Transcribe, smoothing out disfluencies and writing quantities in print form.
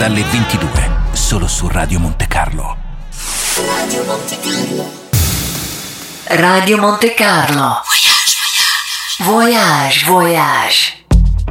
dalle 22, solo su Radio Monte Carlo. Radio Monte Carlo. Radio Monte Carlo. Voyage, voyage.